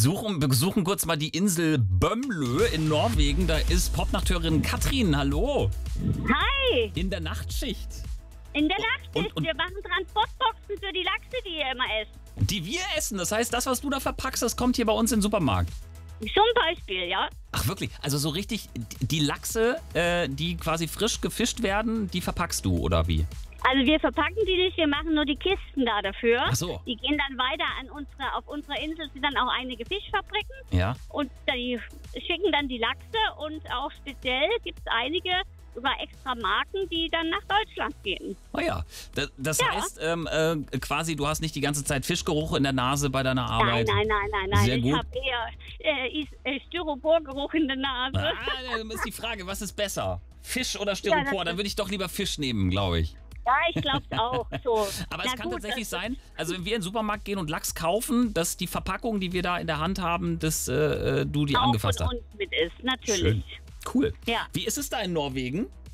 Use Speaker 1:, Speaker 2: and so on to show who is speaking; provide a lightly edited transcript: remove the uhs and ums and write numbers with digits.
Speaker 1: besuchen kurz mal die Insel Bömlö in Norwegen. Da ist Popnachteurin Katrin. Hallo.
Speaker 2: Hi,
Speaker 1: In der Nachtschicht.
Speaker 2: in der Nachtschicht.
Speaker 1: und-
Speaker 2: Wir machen Transportboxen für die Lachse, die ihr immer esst.
Speaker 1: Die wir essen. Das heißt, das, was du da verpackst, das kommt hier bei uns in den Supermarkt.
Speaker 2: Zum Beispiel, ja.
Speaker 1: Ach wirklich? Also so richtig, die Lachse, die quasi frisch gefischt werden, die verpackst du, oder wie?
Speaker 2: Also wir verpacken die nicht, wir machen nur die Kisten da dafür.
Speaker 1: Ach so.
Speaker 2: Die gehen dann weiter auf unserer Insel sind dann auch einige Fischfabriken
Speaker 1: Ja.
Speaker 2: und die schicken dann die Lachse und auch speziell gibt es einige, sogar extra Marken, die dann nach Deutschland gehen.
Speaker 1: Oh ja. Das
Speaker 2: Ja.
Speaker 1: heißt, quasi, du hast nicht die ganze Zeit Fischgeruch in der Nase bei deiner Arbeit.
Speaker 2: Nein.
Speaker 1: Sehr gut.
Speaker 2: Ich habe eher Styroporgeruch in der Nase.
Speaker 1: Ah, dann ist die Frage, was ist besser? Fisch oder Styropor?
Speaker 2: Ja, das
Speaker 1: Dann würde ich doch lieber Fisch nehmen, glaube ich.
Speaker 2: Ja, ich glaube es auch. So.
Speaker 1: Aber
Speaker 2: Na
Speaker 1: es kann
Speaker 2: gut,
Speaker 1: tatsächlich sein, also wenn wir in den Supermarkt gehen und Lachs kaufen, dass die Verpackung, die wir da in der Hand haben, dass du die
Speaker 2: auch
Speaker 1: angefasst
Speaker 2: von
Speaker 1: hast.
Speaker 2: uns mit ist, natürlich.
Speaker 1: Schön. Cool.
Speaker 2: Ja.
Speaker 1: Wie ist es da in Norwegen?